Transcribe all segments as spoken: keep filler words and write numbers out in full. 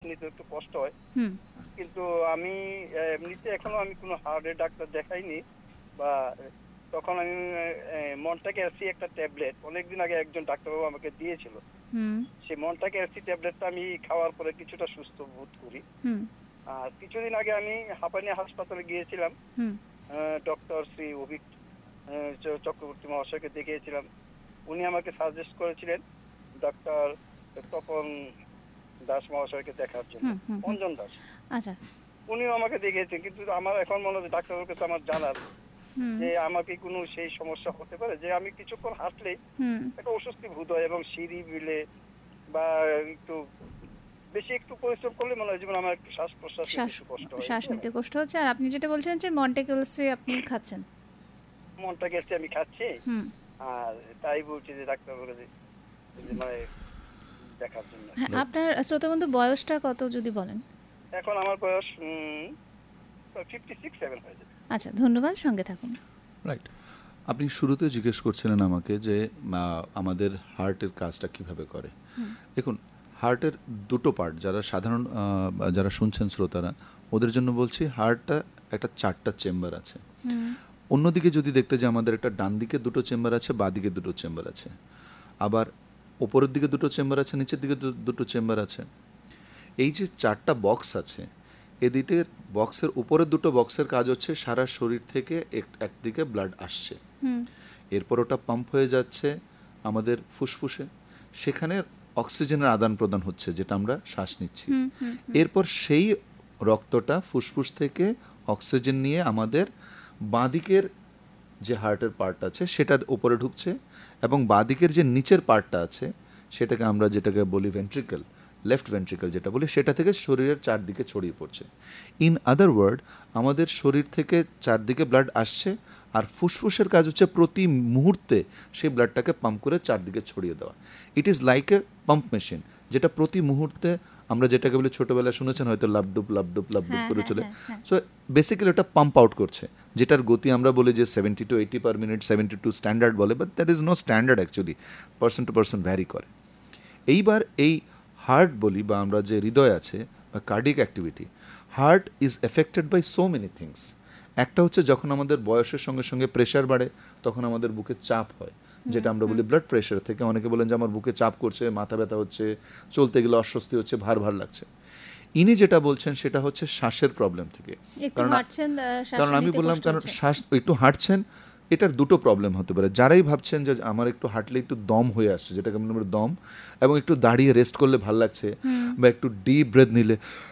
নিতে একটু কষ্ট হয়। কিন্তু আমি এমনিতে এখনো আমি কোনো হার্টের ডাক্তার দেখাইনি, বা তখন আমি মন্টাকে অ্যাসি একটা ট্যাবলেট অনেকদিন আগে একজন ডাক্তারবাবু আমাকে দিয়েছিল। সেই মন্টাকে অ্যাসি ট্যাবলেটটা আমি খাওয়ার পরে কিছুটা সুস্থ বোধ করি। আর কিছুদিন আগে আমি হাঁপানিয়া হাসপাতালে গিয়েছিলাম, ডক্টর শ্রী অভিক চক্রবর্তী মহাশয়কে দেখিয়েছিলাম। উনি আমাকে সাজেস্ট করেছিলেন ডক্টর তপন দাস মহাশয়কে দেখার জন্য, অঞ্জন দাস। আচ্ছা, উনিও আমাকে দেখিয়েছেন, কিন্তু আমার এখন মনে হচ্ছে ডাক্তারের কাছে আমার জানার যে আমাকে কোনো সেই সমস্যা হতে পারে যে আমি কিছুক্ষণ হাঁটলেই একটা অস্বস্তি বোধ হয়, এবং সিঁড়ি বিলে বা একটু বেশি একটু পরিশ্রম করলে মনে হয় যেমন আমার একটু শ্বাস প্রশ্বাস কষ্ট হয়, শ্বাস নিতে কষ্ট হচ্ছে। আর আপনি যেটা বলছেন যে মন্টেকেলসে আপনি খাচ্ছেন, মন্টাকেলসে আমি খাচ্ছি, আর তাই বলছি যে ডাক্তার বলে মানে দেখার জন্য। আপনার শ্রোতাবন্ধু বয়সটা কত যদি বলেন? এখন আমার বয়স ফিফটি সিক্স সেভেন হয়ে যাবে। আচ্ছা, ধন্যবাদ, সঙ্গে থাকুন। রাইট, আপনি শুরুতে জিজ্ঞেস করছিলেন আমাকে যে আমাদের হার্টের কাজটা কিভাবে করে। দেখুন, হার্টের দুটো পার্ট, যারা সাধারণ যারা শুনছেন শ্রোতারা, ওদের জন্য বলছি, হার্টটা একটা চারটা চেম্বার আছে। অন্যদিকে যদি দেখতে যে আমাদের একটা ডান দিকে দুটো চেম্বার আছে, বাঁ দিকে দুটো চেম্বার আছে, আবার ওপরের দিকে দুটো চেম্বার আছে, নিচের দিকে দুটো চেম্বার আছে। এই যে চারটা বক্স আছে, এদিকের বক্সের উপরের দুটো বক্সের কাজ হচ্ছে সারা শরীর থেকে একদিকে ব্লাড আসছে, এরপর ওটা পাম্প হয়ে যাচ্ছে আমাদের ফুসফুসে, সেখানে অক্সিজেনের আদান প্রদান হচ্ছে, যেটা আমরা শ্বাস নিচ্ছি। এরপর সেই রক্তটা ফুসফুস থেকে অক্সিজেন নিয়ে আমাদের বাঁদিকের যে হার্টের পার্ট আছে সেটার উপরে ঢুকছে, এবং বাঁদিকের যে নিচের পার্টটা আছে সেটাকে আমরা যেটাকে বলি ভেন্ট্রিকল, লেফট ভেন্ট্রিকল যেটা বলি, সেটা থেকে শরীরের চারদিকে ছড়িয়ে পড়ছে। ইন আদার ওয়ার্ড, আমাদের শরীর থেকে চারদিকে ব্লাড আসছে, আর ফুসফুসের কাজ হচ্ছে প্রতি মুহূর্তে সেই ব্লাডটাকে পাম্প করে চারদিকে ছড়িয়ে দেওয়া। It is like a pump machine, যেটা প্রতি মুহূর্তে আমরা যেটাকে বলি, ছোটোবেলায় শুনেছেন হয়তো, লাভডুপ লাভডুপ লাভডুপ করে চলে। সো বেসিক্যালি ওটা পাম্প আউট করছে, যেটার গতি আমরা বলি যে সেভেন্টি টু এইটি per minute, seventy two standard বলে, but that is no standard actually, person to person vary করে। এইবার এই হার্ট বলি, বা আমরা যে হৃদয় আছে বা cardiac activity, heart is affected by so many things. একটা হচ্ছে যখন আমাদের বয়সের সঙ্গে সঙ্গে প্রেশার বাড়ে, তখন আমাদের বুকে চাপ হয়, যেটা আমরা বলি ব্লাড প্রেশার থেকে। অনেকে বলেন যে আমার বুকে চাপ করছে, মাথা ব্যথা হচ্ছে, চলতে গেলে অস্বস্তি হচ্ছে, ভার ভার লাগছে। ইনি যেটা বলছেন সেটা হচ্ছে শ্বাসের প্রবলেম থেকে। কারণ কারণ আমি বললাম, কারণ শ্বাস একটু হাঁটছেন, এটার দুটো প্রবলেম হতে পারে। যারাই ভাবছেন যে আমার একটু হাঁটলে একটু দম হয়ে আসছে, যেটাকে আমরা দম, এবং একটু দাঁড়িয়ে রেস্ট করলে ভাল লাগছে, বা একটু ডিপ ব্রেথ নিলে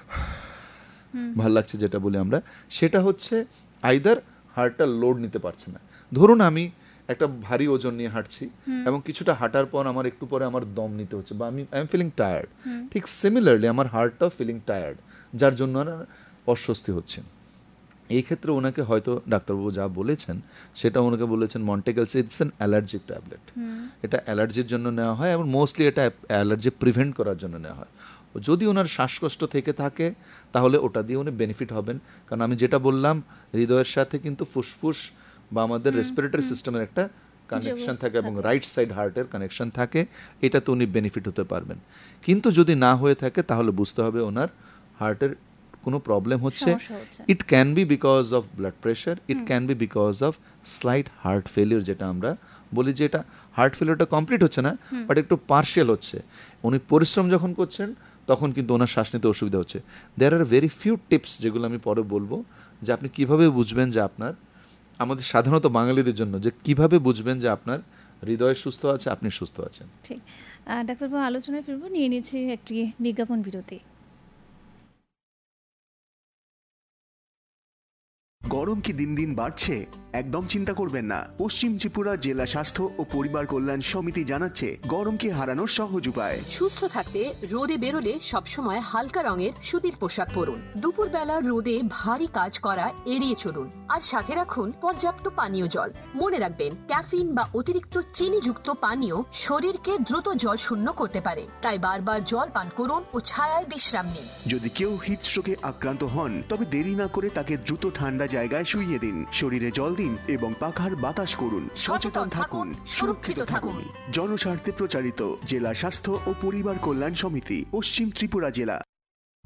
ভাল লাগছে যেটা বলি আমরা, সেটা হচ্ছে আইদার হার্টটা লোড নিতে পারছে না। ধরুন আমি একটা ভারী ওজন নিয়ে হাঁটছি, এবং কিছুটা হাঁটার পর আমার একটু পরে আমার দম নিতে হচ্ছে, বা আমি আই এম ফিলিং টায়ার্ড। ঠিক সিমিলারলি আমার হার্টটাও ফিলিং টায়ার্ড, যার জন্য অস্বস্তি হচ্ছে। এই ক্ষেত্রে ওনাকে হয়তো ডাক্তারবাবু যা বলেছেন সেটা ওনাকে বলেছেন মন্টেকেলস ইটস অ্যান অ্যালার্জিক ট্যাবলেট। এটা অ্যালার্জির জন্য নেওয়া হয়, এবং মোস্টলি এটা অ্যালার্জি প্রিভেন্ট করার জন্য নেওয়া হয়। যদি ওনার শ্বাসকষ্ট থেকে থাকে তাহলে ওটা দিয়ে উনি বেনিফিট হবেন, কারণ আমি যেটা বললাম, হৃদয়ের সাথে কিন্তু ফুসফুস বা আমাদের রেসপিরেটরি সিস্টেমের একটা কানেকশন থাকে, এবং রাইট সাইড হার্টের কানেকশন থাকে, এটাতে উনি বেনিফিট হতে পারবেন। কিন্তু যদি না হয়ে থাকে তাহলে বুঝতে হবে ওনার হার্টের কোনো প্রবলেম হচ্ছে। It can be because of blood pressure, it can be because of slight heart failure, যেটা আমরা বলি যে এটা হার্ট ফেলিওরটা কমপ্লিট হচ্ছে না, বাট একটু পার্শিয়াল হচ্ছে। উনি পরিশ্রম যখন করছেন তখন কিন্তু ওনার শ্বাস নিতে অসুবিধা হচ্ছে। দেয়ার আর ভেরি ফিউ টিপস, যেগুলো আমি পরে বলবো, যে আপনি কীভাবে বুঝবেন যে আপনার, আমাদের সাধারণত বাঙালিদের জন্য, যে কিভাবে বুঝবেন যে আপনার হৃদয় সুস্থ আছে, আপনি সুস্থ আছেন। ঠিক, ডাক্তারবাবু আলোচনায় ফিরবো, নিয়ে নিচ্ছি একটি বিজ্ঞাপন বিরতি। গরম কি দিন দিন বাড়ছে? একদম চিন্তা করবেন না। পশ্চিম ত্রিপুরা জেলা স্বাস্থ্য ও পরিবার কল্যাণ সমিতি জানাচ্ছে গরমকে হারানোর সহজ উপায়। সুস্থ থাকতে রোদে বেরোলে সবসময় হালকা রঙের সুতির পোশাক পরুন। দুপুরবেলা রোদে ভারী কাজ করা এড়িয়ে চলুন, আর সাথে রাখুন পর্যাপ্ত পানীয় জল। মনে রাখবেন, ক্যাফিন বা অতিরিক্ত চিনিযুক্ত পানীয় শরীরকে দ্রুত জল শূন্য করতে পারে, তাই বারবার জল পান করুন ও ছায়ায় বিশ্রাম নিন। যদি কেউ হিটস্ট্রোকে আক্রান্ত হন তবে দেরি না করে তাকে দ্রুত ঠান্ডা জায়গায় শুইয়ে দিন, শরীরে জল দিন এবং পাখার বাতাস করুন। সচেতন থাকুন, সুরক্ষিত থাকুন। জনস্বার্থে প্রচারিত জেলা স্বাস্থ্য ও পরিবার কল্যাণ সমিতি, পশ্চিম ত্রিপুরা জেলা।